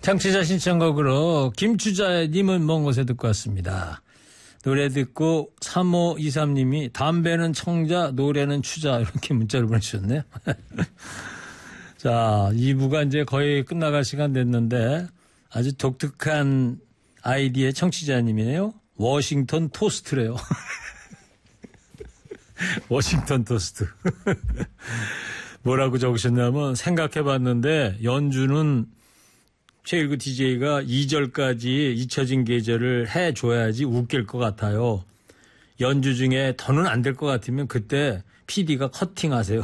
청취자 신청곡으로 김추자의 님은 먼 곳에 듣고 왔습니다. 노래 듣고 3523님이 담배는 청자 노래는 추자 이렇게 문자를 보내주셨네요. 자, 2부가 이제 거의 끝나갈 시간 됐는데 아주 독특한 아이디의 청취자님이네요. 워싱턴 토스트래요. 워싱턴 토스트. 뭐라고 적으셨냐면 생각해봤는데 연주는 최일구 DJ가 2절까지 잊혀진 계절을 해줘야지 웃길 것 같아요. 연주 중에 더는 안 될 것 같으면 그때 PD가 커팅하세요.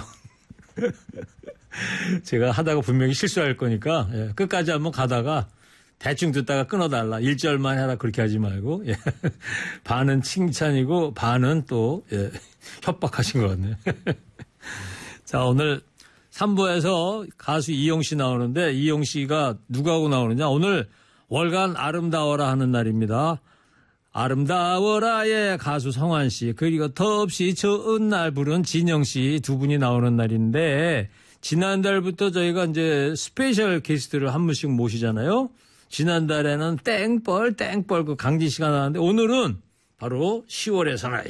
제가 하다가 분명히 실수할 거니까 끝까지 한번 가다가 대충 듣다가 끊어달라. 1절만 해라 그렇게 하지 말고 반은 칭찬이고 반은 또 협박하신 것 같네요. 자, 오늘 3부에서 가수 이용 씨 나오는데 이용 씨가 누구하고 나오느냐. 오늘 월간 아름다워라 하는 날입니다. 아름다워라의 가수 성환 씨 그리고 더없이 좋은 날 부른 진영 씨 두 분이 나오는 날인데 지난달부터 저희가 이제 스페셜 게스트를 한 분씩 모시잖아요. 지난달에는 땡벌 그 강진 씨가 나왔는데 오늘은 바로 10월의 사나이.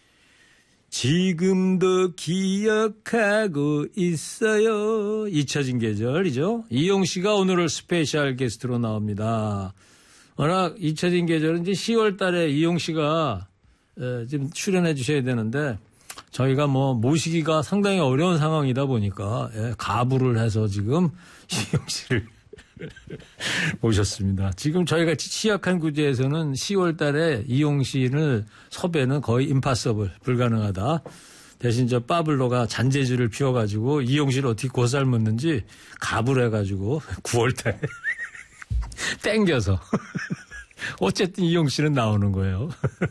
지금도 기억하고 있어요. 잊혀진 계절이죠. 이용 씨가 오늘 스페셜 게스트로 나옵니다. 워낙 잊혀진 계절은 이제 10월 달에 이용 씨가 지금 출연해 주셔야 되는데 저희가 뭐 모시기가 상당히 어려운 상황이다 보니까 가부를 해서 지금 이용 씨를 모셨습니다. 지금 저희가 취약한 구제에서는 10월 달에 이용 씨를 섭외는 거의 임파서블, 불가능하다. 대신 저 파블로가 잔재주를 피워가지고 이용 씨를 어떻게 고살먹는지 가부를 해가지고 9월 달에 땡겨서 어쨌든 이용 씨는 나오는 거예요.